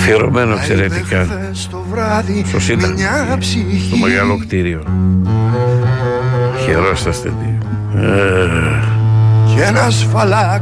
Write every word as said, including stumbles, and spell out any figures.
Αφιερωμένο εξαιρετικά στο Σύνταγμα, στο μεγάλο κτίριο. Χαιρόσαστε τι. Και ένα σφαλάκι